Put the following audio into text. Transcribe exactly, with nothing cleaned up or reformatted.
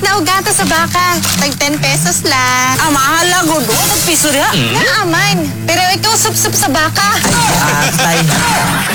na ugata sa baka. Tag ten pesos lang. Ah, mahal lang, good. What piso niya? Nga aman. Pero ikaw sup-sup sa baka. Ah, tay.